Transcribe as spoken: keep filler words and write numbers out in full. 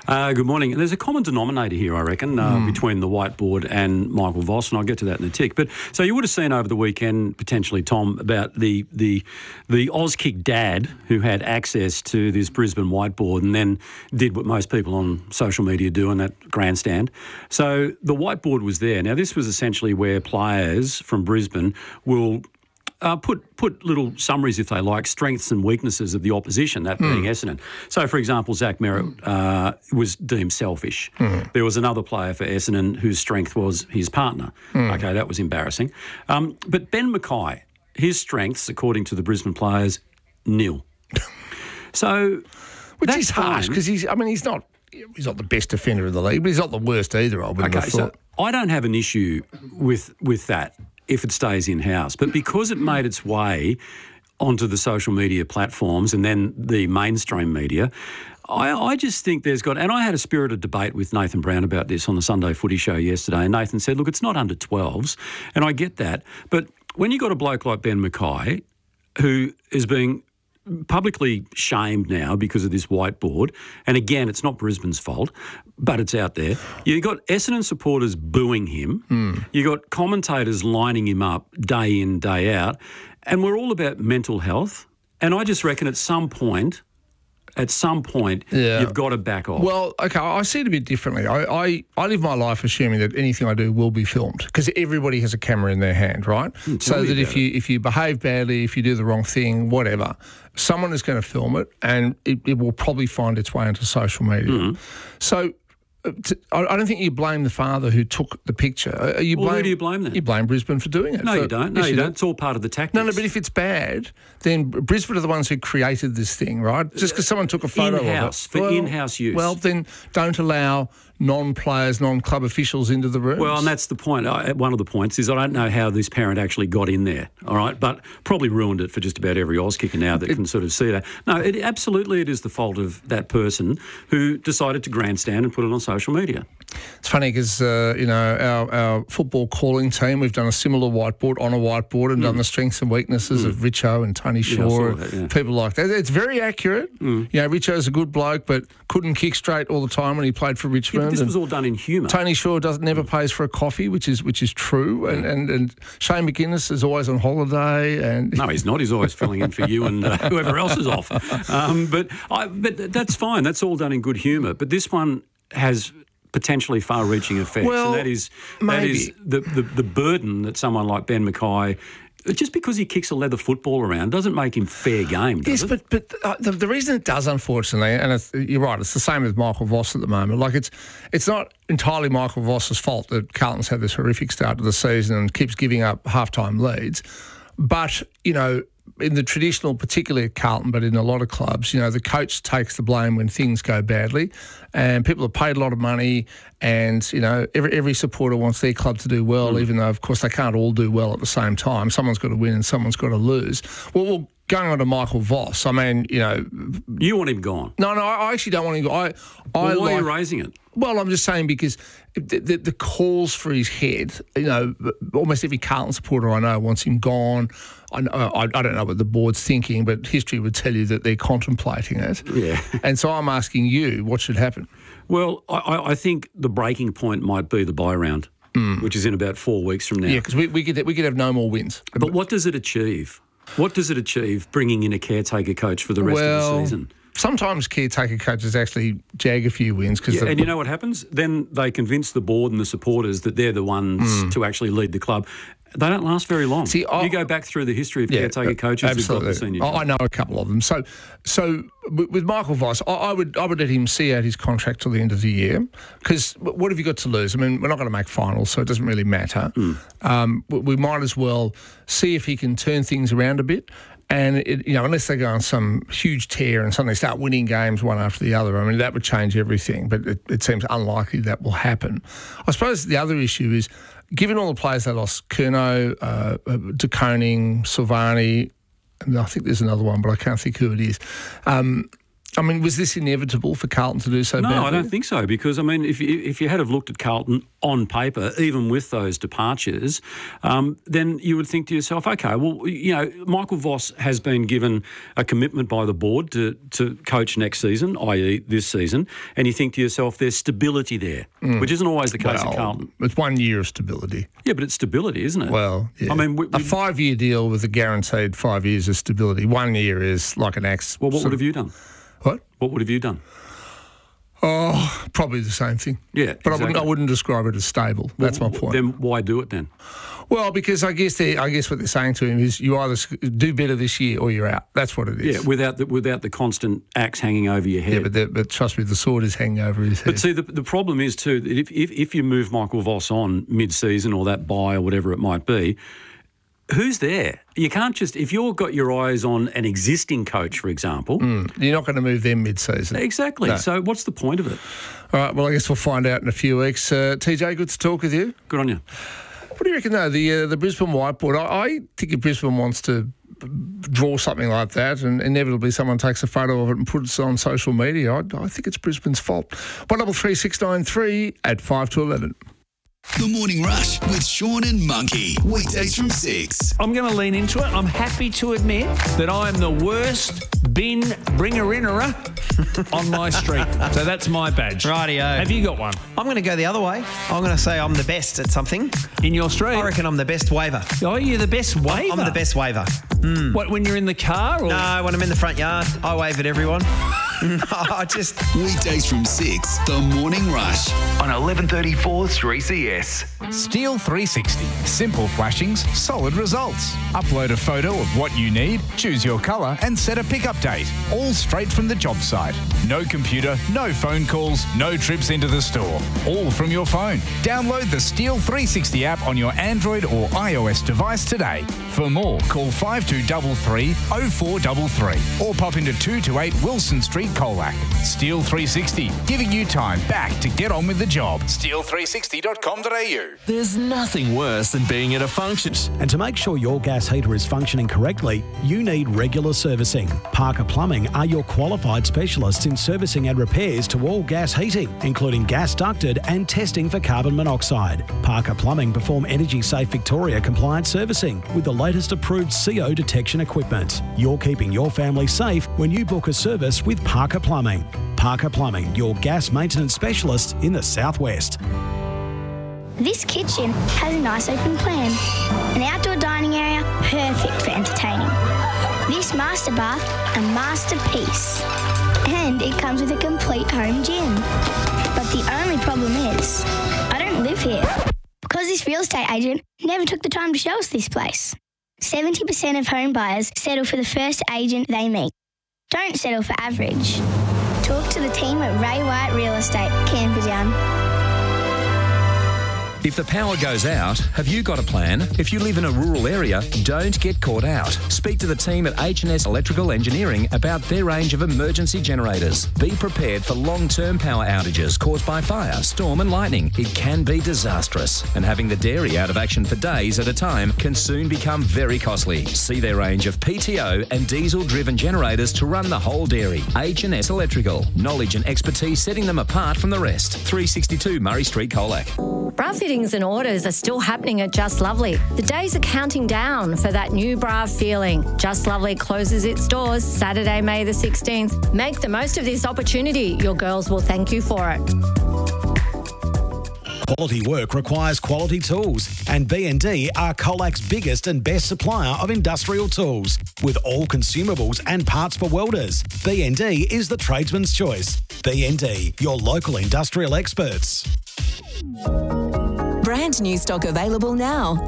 Uh, good morning. There's a common denominator here, I reckon, uh, mm. between the whiteboard and Michael Voss, and I'll get to that in a tick. But so you would have seen over the weekend, potentially, Tom, about the the the Auskick dad who had access to this Brisbane whiteboard and then did what most people on social media do in that grandstand. So the whiteboard was there. Now, this was essentially where players from Brisbane will Uh, put put little summaries, if they like, strengths and weaknesses of the opposition, that being mm. Essendon. So, for example, Zach Merritt uh, was deemed selfish. Mm. There was another player for Essendon whose strength was his partner. Mm. Okay, that was embarrassing. Um, but Ben Mackay, his strengths, according to the Brisbane players, nil. So, which is harsh because he's. I mean, he's not. He's not the best defender of the league, but he's not the worst either. I wouldn't okay, have thought. So I don't have an issue with with that if it stays in-house. But because it made its way onto the social media platforms and then the mainstream media, I, I just think there's got... And I had a spirited debate with Nathan Brown about this on the Sunday Footy Show yesterday, and Nathan said, look, it's not under twelves, and I get that. But when you got a bloke like Ben Mackay, who is being publicly shamed now because of this whiteboard, and again, it's not Brisbane's fault, but it's out there. You got Essendon supporters booing him. Mm. You got commentators lining him up day in, day out, and we're all about mental health. And I just reckon at some point, at some point, yeah. you've got to back off. Well, okay, I see it a bit differently. I, I, I live my life assuming that anything I do will be filmed because everybody has a camera in their hand, right? Mm, so that if you it. if you behave badly, if you do the wrong thing, whatever, someone is going to film it and it, it will probably find its way into social media. Mm. So I don't think you blame the father who took the picture. You blame, well, who do you blame then? You blame Brisbane for doing it. No, for, you don't. No, you, you don't. It's all part of the tactics. No, no, but if it's bad, then Brisbane are the ones who created this thing, right? Just because someone took a photo in-house, of it. For well, in-house use. Well, then don't allow non-players, non-club officials into the rooms. Well, and that's the point. One of the points is I don't know how this parent actually got in there, all right, but probably ruined it for just about every Auskicker now that it, can sort of see that. No, it, absolutely it is the fault of that person who decided to grandstand and put it on social media. It's funny because, uh, you know, our, our football calling team, we've done a similar whiteboard on a whiteboard and mm. done the strengths and weaknesses mm. of Richo and Tony Shaw, yeah, that, yeah. people like that. It's very accurate. Mm. You know, Richo's a good bloke but couldn't kick straight all the time when he played for Richmond. Yeah, this was all done in humour. Tony Shaw doesn't never pays for a coffee, which is which is true. And, and, and Shane McGuinness is always on holiday. And no, he's not. He's always filling in for you and uh, whoever else is off. Um, but I, but that's fine. That's all done in good humour. But this one has potentially far-reaching effects, well, and that is maybe. that is the, the the burden that someone like Ben Mackay. Just because he kicks a leather football around doesn't make him fair game, does yes, it? Yes, but, but uh, the, the reason it does, unfortunately, and it's, you're right, it's the same with Michael Voss at the moment. Like, it's it's not entirely Michael Voss's fault that Carlton's had this horrific start to the season and keeps giving up half-time leads. But, you know, in the traditional, particularly at Carlton, but in a lot of clubs, you know, the coach takes the blame when things go badly, and people have paid a lot of money, and, you know, every every supporter wants their club to do well, mm. even though, of course, they can't all do well at the same time. Someone's got to win and someone's got to lose. Well, well going on to Michael Voss, I mean, you know... You want him gone? No, no, I actually don't want him gone. I, I well, why like, are you raising it? Well, I'm just saying because the, the, the calls for his head, you know, almost every Carlton supporter I know wants him gone. I, I, I don't know what the board's thinking, but history would tell you that they're contemplating it. Yeah. And so I'm asking you, what should happen? Well, I, I think the breaking point might be the bye round, mm. which is in about four weeks from now. Yeah, because we, we, could, we could have no more wins. But what does it achieve? What does it achieve bringing in a caretaker coach for the rest well, of the season? Sometimes caretaker coaches actually jag a few wins. Cause yeah, and you know what happens? Then they convince the board and the supporters that they're the ones mm. to actually lead the club. They don't last very long. See, I, you go back through the history of yeah, caretaker coaches who've got the senior job. I know a couple of them. So, so with Michael Voss, I, I would I would let him see out his contract till the end of the year because what have you got to lose? I mean, we're not going to make finals, so it doesn't really matter. Mm. Um, we might as well see if he can turn things around a bit. And, it, you know, unless they go on some huge tear and suddenly start winning games one after the other, I mean, that would change everything. But it, it seems unlikely that will happen. I suppose the other issue is, given all the players they lost, Curnow, uh, De Koning, Silvani, and I think there's another one, but I can't think who it is. Um, I mean, was this inevitable for Carlton to do so No, badly? I don't think so, because, I mean, if you, if you had have looked at Carlton on paper, even with those departures, um, then you would think to yourself, OK, well, you know, Michael Voss has been given a commitment by the board to, to coach next season, that is this season, and you think to yourself there's stability there, mm. which isn't always the case well, at Carlton. It's one year of stability. Yeah, but it's stability, isn't it? Well, yeah. I mean, we, a five-year deal with a guaranteed five years of stability. One year is like an axe. Well, what would have you done? What? What would have you done? Oh, probably the same thing. Yeah, but exactly. I wouldn't. I wouldn't describe it as stable. That's well, my point. Then why do it then? Well, because I guess they, I guess what they're saying to him is, you either do better this year or you're out. That's what it is. Yeah, without the, without the constant axe hanging over your head. Yeah, but, the, but trust me, the sword is hanging over his head. But see, the, the problem is too that if, if if you move Michael Voss on mid-season or that bye or whatever it might be, who's there? You can't just, if you've got your eyes on an existing coach, for example. Mm, you're not going to move them mid-season. Exactly. No. So what's the point of it? All right, well, I guess we'll find out in a few weeks. Uh, T J, good to talk with you. Good on you. What do you reckon, though, the, uh, the Brisbane whiteboard? I, I think if Brisbane wants to draw something like that and inevitably someone takes a photo of it and puts it on social media, I, I think it's Brisbane's fault. one double three six nine three at five to eleven. The Morning Rush with Sean and Monkey. Weekdays from six. I'm going to lean into it. I'm happy to admit that I am the worst bin bringer-innerer on my street. So that's my badge. Rightio. Have you got one? I'm going to go the other way. I'm going to say I'm the best at something. In your street? I reckon I'm the best waver. Oh, you're the best waver? I'm the best waver. Mm. What, when you're in the car? Or? No, when I'm in the front yard, I wave at everyone. No, I just... Weekdays from six, The Morning Rush. On eleven thirty-four three C S. Steel three sixty. Simple flashings, solid results. Upload a photo of what you need, choose your colour and set a pickup date. All straight from the job site. No computer, no phone calls, no trips into the store. All from your phone. Download the Steel three sixty app on your Android or iOS device today. For more, call five two three three, oh four three three or pop into two two eight Wilson Street, Colac. Steel three sixty, giving you time back to get on with the job. steel three sixty dot com dot a u. There's nothing worse than being at a function. And to make sure your gas heater is functioning correctly, you need regular servicing. Parker Plumbing are your qualified specialists in servicing and repairs to all gas heating, including gas ducted and testing for carbon monoxide. Parker Plumbing perform Energy Safe Victoria compliant servicing with the latest approved C O detection equipment. You're keeping your family safe when you book a service with Parker Plumbing. Parker Plumbing, your gas maintenance specialist in the southwest. This kitchen has a nice open plan. An outdoor dining area, perfect for entertaining. This master bath, a masterpiece. And it comes with a complete home gym. But the only problem is, I don't live here. Because this real estate agent never took the time to show us this place. seventy percent of home buyers settle for the first agent they meet. Don't settle for average. Talk to the team at Ray White Real Estate, Camperdown. If the power goes out, have you got a plan? If you live in a rural area, don't get caught out. Speak to the team at H and S Electrical Engineering about their range of emergency generators. Be prepared for long-term power outages caused by fire, storm and lightning. It can be disastrous, and having the dairy out of action for days at a time can soon become very costly. See their range of P T O and diesel-driven generators to run the whole dairy. H and S Electrical. Knowledge and expertise setting them apart from the rest. three sixty-two Murray Street, Colac. Bra fittings and orders are still happening at Just Lovely. The days are counting down for that new bra feeling. Just Lovely closes its doors Saturday, May the sixteenth. Make the most of this opportunity. Your girls will thank you for it. Quality work requires quality tools, and B and D are Colac's biggest and best supplier of industrial tools. With all consumables and parts for welders, B and D is the tradesman's choice. B and D, your local industrial experts. Brand new stock available now.